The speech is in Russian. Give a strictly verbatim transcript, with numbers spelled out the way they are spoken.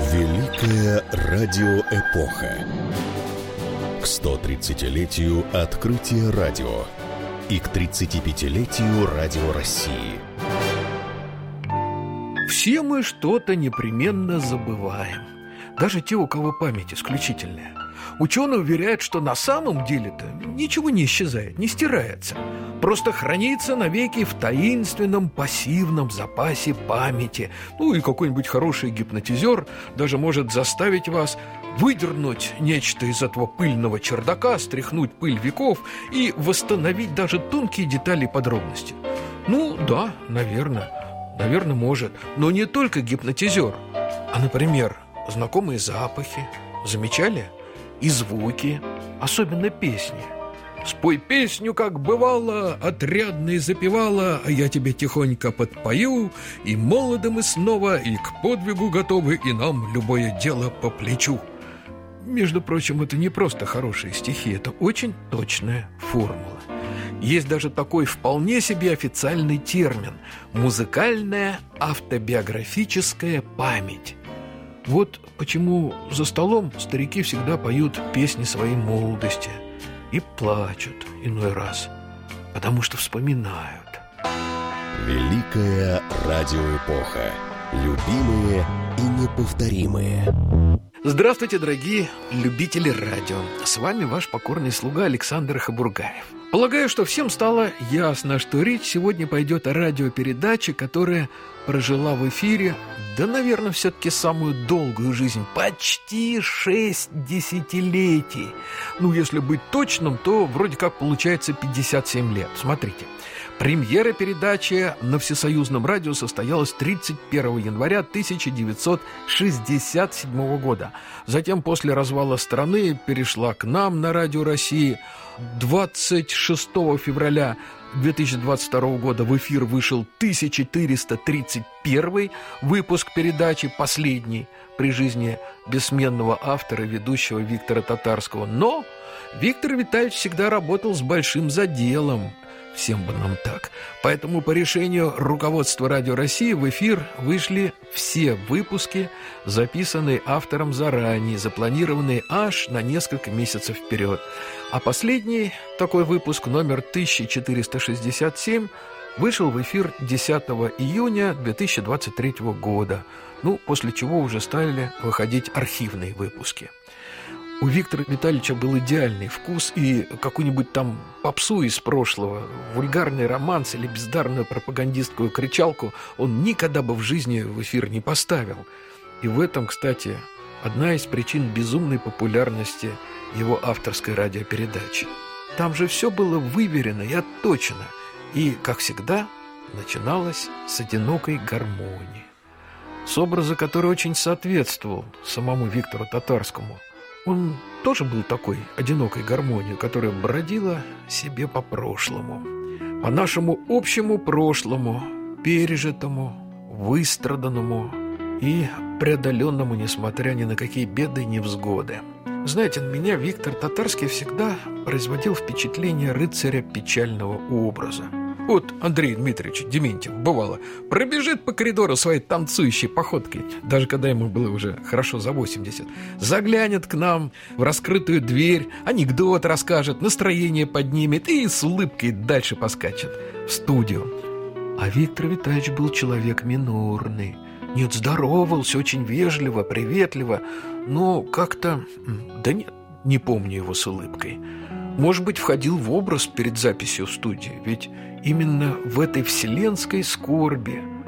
Великая радиоэпоха. К сто тридцатилетию открытия радио и к тридцатипятилетию Радио России. Все мы что-то непременно забываем. Даже те, у кого память исключительная. Ученые уверяют, что на самом деле-то ничего не исчезает, не стирается. Просто хранится навеки в таинственном пассивном запасе памяти. Ну и какой-нибудь хороший гипнотизер даже может заставить вас выдернуть нечто из этого пыльного чердака, стряхнуть пыль веков и восстановить даже тонкие детали и подробности. Ну да, наверное, наверное, может. Но не только гипнотизер, а, например, знакомые запахи. Замечали? И звуки, особенно песни. Спой песню, как бывало, отрядно и запевала, а я тебе тихонько подпою, и молоды мы снова, и к подвигу готовы, и нам любое дело по плечу. Между прочим, это не просто хорошие стихи, это очень точная формула. Есть даже такой вполне себе официальный термин – музыкальная автобиографическая память. Вот почему за столом старики всегда поют песни своей молодости и плачут иной раз, потому что вспоминают. Великая радиоэпоха. Любимые и неповторимые. Здравствуйте, дорогие любители радио. С вами ваш покорный слуга Александр Хабургаев. Полагаю, что всем стало ясно, что речь сегодня пойдет о радиопередаче, которая прожила в эфире, да, наверное, все-таки самую долгую жизнь, почти шесть десятилетий. Ну, если быть точным, то вроде как получается пятьдесят семь лет. Смотрите. Премьера передачи на Всесоюзном радио состоялась тридцать первого января тысяча девятьсот шестьдесят седьмого года. Затем после развала страны перешла к нам на Радио России. двадцать шестого февраля две тысячи двадцать второго года в эфир вышел тысяча четыреста тридцать первый выпуск передачи, последний при жизни бессменного автора и ведущего Виктора Татарского. Но Виктор Витальевич всегда работал с большим заделом. Всем бы нам так. Поэтому по решению руководства Радио России в эфир вышли все выпуски, записанные автором заранее, запланированные аж на несколько месяцев вперед. А последний такой выпуск, номер тысяча четыреста шестьдесят семь, вышел в эфир десятого июня две тысячи двадцать третьего года. Ну, после чего уже стали выходить архивные выпуски. У Виктора Витальевича был идеальный вкус, и какую-нибудь там попсу из прошлого, вульгарный романс или бездарную пропагандистскую кричалку он никогда бы в жизни в эфир не поставил. И в этом, кстати, одна из причин безумной популярности его авторской радиопередачи. Там же все было выверено и отточено, и, как всегда, начиналось с одинокой гармонии, с образа, который очень соответствовал самому Виктору Татарскому. Он тоже был такой одинокой гармонией, которая бродила себе по прошлому, по нашему общему прошлому, пережитому, выстраданному и преодоленному, несмотря ни на какие беды и невзгоды. Знаете, на меня Виктор Татарский всегда производил впечатление рыцаря печального образа. Вот Андрей Дмитриевич Дементьев, бывало, пробежит по коридору своей танцующей походкой, даже когда ему было уже хорошо за восемьдесят, заглянет к нам в раскрытую дверь, анекдот расскажет, настроение поднимет и с улыбкой дальше поскачет в студию. А Виктор Витальевич был человек минорный. Нет, здоровался очень вежливо, приветливо, но как-то... Да нет, не помню его с улыбкой. Может быть, входил в образ перед записью в студии, ведь именно в этой вселенской скорби,